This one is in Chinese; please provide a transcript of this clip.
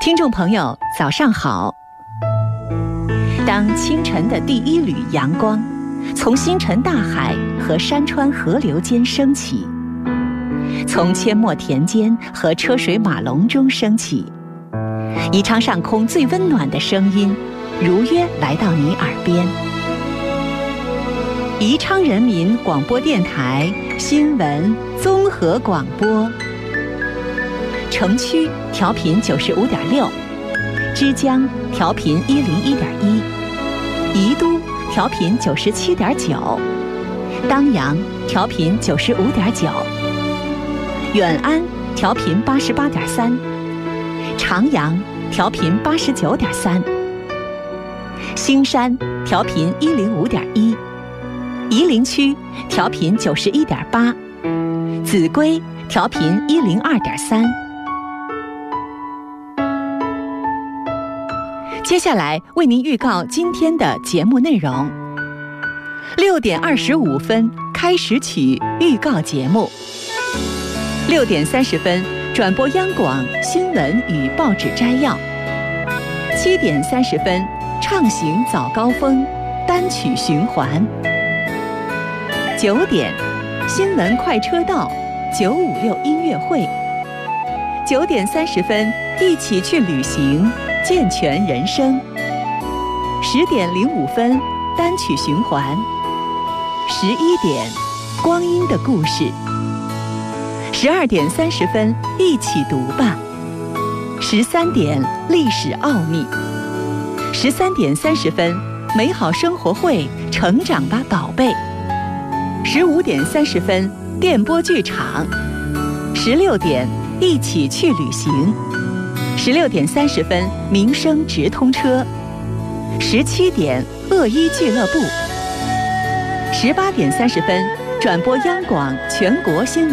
听众朋友，早上好。当清晨的第一缕阳光从星辰大海和山川河流间升起，从阡陌田间和车水马龙中升起，宜昌上空最温暖的声音如约来到你耳边。宜昌人民广播电台新闻综合广播，城区调频95.6，枝江调频101.1，宜都调频97.9，当阳调频95.9，远安调频88.3，长阳调频89.3，兴山调频105.1，夷陵区调频91.8，秭归调频102.3。接下来为您预告今天的节目内容。6点25分开始曲预告节目，6点30分转播央广新闻与报纸摘要，7点30分畅行早高峰单曲循环，9点新闻快车道956音乐会，9点30分一起去旅行健全人生，10点05分单曲循环，11点光阴的故事，12点30分一起读吧，13点历史奥秘，13点30分美好生活会成长吧宝贝，15点30分电波剧场，16点一起去旅行，16点30分民生直通车，17点恶医俱乐部，18点30分转播央广全国新闻